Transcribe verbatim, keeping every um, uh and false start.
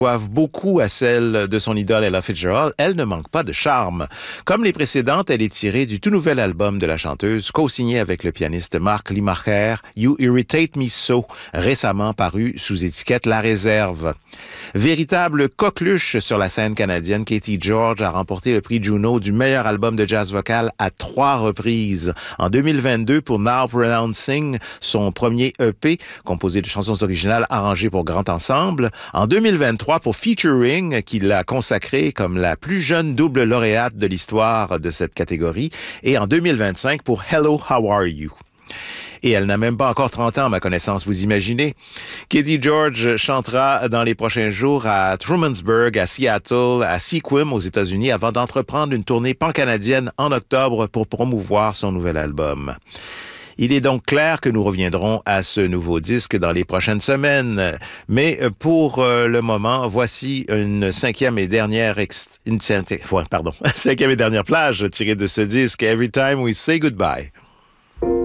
doivent beaucoup à celle de son idole Ella Fitzgerald, elle ne manque pas de charme. Comme les précédentes, elle est tirée du tout nouvel album de la chanteuse, co-signé avec le pianiste Mark Limacher, You Irritate Me So, récemment paru sous étiquette La Réserve. Véritable coqueluche sur la scène canadienne, Katie George a remporté le prix Juno du meilleur album de jazz vocal à trois reprises. En deux mille vingt-deux, pour Now Pronouncing, son premier E P, composé de chansons originales arrangées pour grand ensemble. En deux mille vingt-trois, pour Featuring, qui l'a consacrée comme la plus jeune double lauréate de l'histoire de cette catégorie. Et en deux mille vingt-cinq, pour Hello, How Are You? Et elle n'a même pas encore trente ans, à ma connaissance, vous imaginez. Katie George chantera dans les prochains jours à Trumansburg, à Seattle, à Sequim aux États-Unis, avant d'entreprendre une tournée pan-canadienne en octobre pour promouvoir son nouvel album. Il est donc clair que nous reviendrons à ce nouveau disque dans les prochaines semaines. Mais pour le moment, voici une cinquième et dernière ex... une... pardon, cinquième et dernière plage tirée de ce disque, Every Time We Say Goodbye.